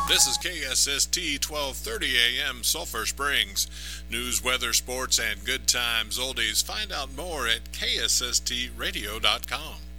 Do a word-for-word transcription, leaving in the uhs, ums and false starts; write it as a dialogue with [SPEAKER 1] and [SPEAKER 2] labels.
[SPEAKER 1] This is K S S T twelve thirty A M Sulphur Springs. News, weather, sports, and good times oldies. Find out more at K S S T radio dot com.